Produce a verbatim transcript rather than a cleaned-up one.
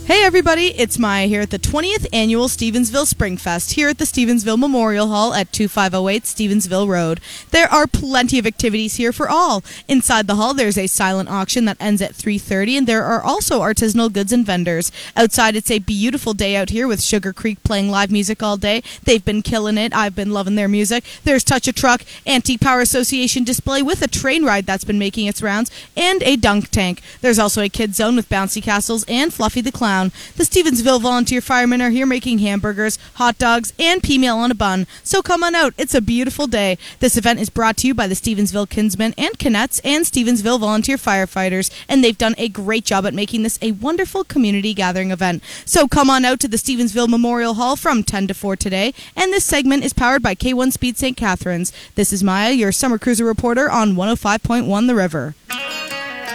Hey everybody, it's Maya here at the twentieth Annual Stevensville Spring Fest here at the Stevensville Memorial Hall at twenty-five oh eight Stevensville Road. There are plenty of activities here for all. Inside the hall there's a silent auction that ends at three thirty, and there are also artisanal goods and vendors. Outside it's a beautiful day out here with Sugar Creek playing live music all day. They've been killing it. I've been loving their music. There's Touch a Truck, Antique Power Association display with a train ride that's been making its rounds, and a dunk tank. There's also a kids zone with bouncy castles and Fluffy the Clown. The Stevensville Volunteer Firemen are here making hamburgers, hot dogs, and pea meal on a bun. So come on out. It's a beautiful day. This event is brought to you by the Stevensville Kinsmen and Canettes and Stevensville Volunteer Firefighters, and they've done a great job at making this a wonderful community gathering event. So come on out to the Stevensville Memorial Hall from ten to four today, and this segment is powered by K one Speed Saint Catharines. This is Maya, your Summer Cruiser reporter on one oh five point one The River.